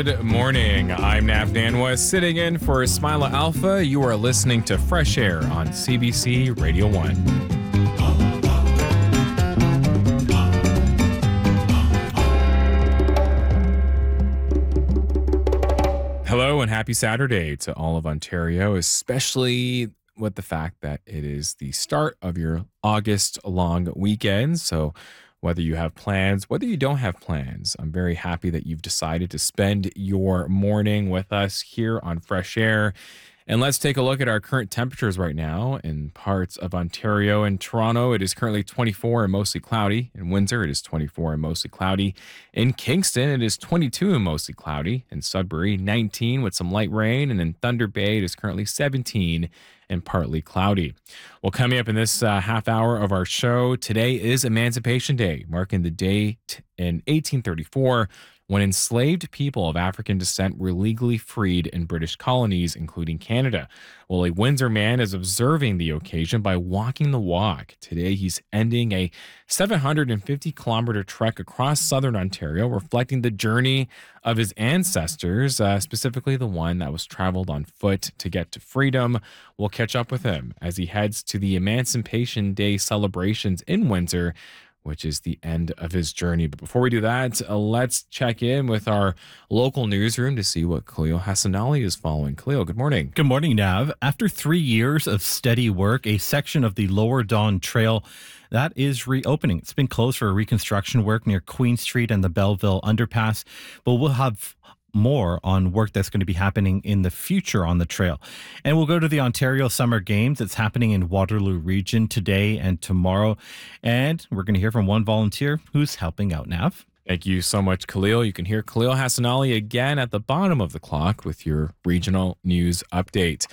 Good morning. I'm Nav Nanwa, sitting in for Ismaila Alpha. You are listening to Fresh Air on CBC Radio 1. Hello and happy Saturday to all of Ontario, especially with the fact that it is the start of your August long weekend. So whether you have plans, whether you don't have plans, I'm very happy that you've decided to spend your morning with us here on Fresh Air. And let's take a look at our current temperatures right now in parts of Ontario. In Toronto, it is currently 24 and mostly cloudy. In Windsor, it is 24 and mostly cloudy. In Kingston, it is 22 and mostly cloudy. In Sudbury, 19 with some light rain. And in Thunder Bay, it is currently 17 and partly cloudy. Well, coming up in this half hour of our show, today is Emancipation Day, marking the date in 1834 when enslaved people of African descent were legally freed in British colonies, including Canada. Well, a Windsor man is observing the occasion by walking the walk. Today, he's ending a 750-kilometer trek across southern Ontario, reflecting the journey of his ancestors, specifically the one that was traveled on foot to get to freedom. We'll catch up with him as he heads to the Emancipation Day celebrations in Windsor, which is the end of his journey. But before we do that, let's check in with our local newsroom to see what Khalil Hassanali is following. Khalil, good morning. Good morning, Nav. After 3 years of steady work, a section of the Lower Don Trail that is reopening. It's been closed for reconstruction work near Queen Street and the Belleville Underpass, but we'll have more on work that's going to be happening in the future on the trail. And we'll go to the Ontario Summer Games. It's happening in Waterloo Region today and tomorrow. And we're going to hear from one volunteer who's helping out, Nav. Thank you so much, Khalil. You can hear Khalil Hassanali again at the bottom of the clock with your regional news update.